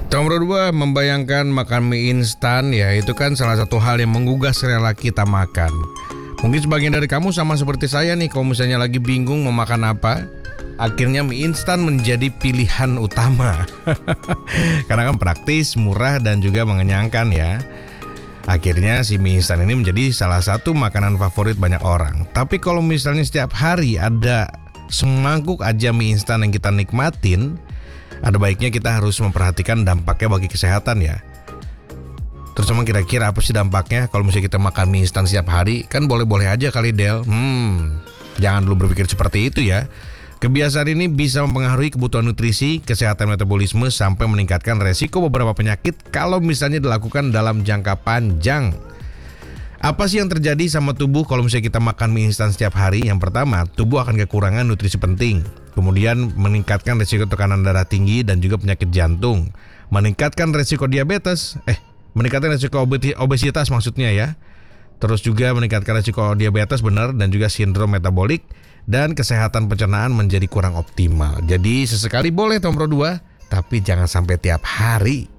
Nomor 2, membayangkan makan mie instan ya itu kan salah satu hal yang menggugah selera kita makan. Mungkin sebagian dari kamu sama seperti saya nih, kalau misalnya lagi bingung mau makan apa, akhirnya mie instan menjadi pilihan utama. Karena kan praktis, murah dan juga mengenyangkan ya. Akhirnya si mie instan ini menjadi salah satu makanan favorit banyak orang. Tapi kalau misalnya setiap hari ada semangkuk aja mie instan yang kita nikmatin, ada baiknya kita harus memperhatikan dampaknya bagi kesehatan ya. Terus emang kira-kira apa sih dampaknya kalau misalnya kita makan mie instan setiap hari? Kan boleh-boleh aja kali Del. Jangan dulu berpikir seperti itu ya. Kebiasaan ini bisa mempengaruhi kebutuhan nutrisi, kesehatan metabolisme, sampai meningkatkan resiko beberapa penyakit kalau misalnya dilakukan dalam jangka panjang. Apa sih yang terjadi sama tubuh kalau misalnya kita makan mie instan setiap hari? Yang pertama, tubuh akan kekurangan nutrisi penting. Kemudian meningkatkan resiko tekanan darah tinggi dan juga penyakit jantung. Meningkatkan resiko diabetes, meningkatkan resiko obesitas maksudnya ya. Terus juga meningkatkan resiko diabetes benar dan juga sindrom metabolik, dan kesehatan pencernaan menjadi kurang optimal. Jadi sesekali boleh nomor 2, tapi jangan sampai tiap hari.